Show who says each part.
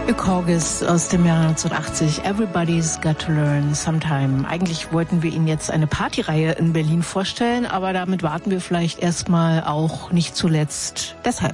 Speaker 1: Corgis aus dem Jahr 1980. Everybody's got to learn sometime. Eigentlich wollten wir Ihnen jetzt eine Partyreihe in Berlin vorstellen, aber damit warten wir vielleicht erstmal auch nicht zuletzt deshalb.